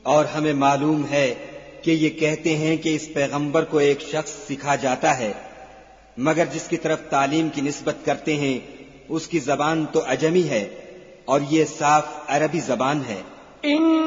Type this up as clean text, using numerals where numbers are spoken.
और हमें मालूम है कि ये कहते हैं कि इस पैगंबर को एक शख्स सिखा जाता है, मगर जिसकी तरफ तालीम की निस्बत करते हैं उसकी जबान तो अजमी है और ये साफ अरबी जबान है।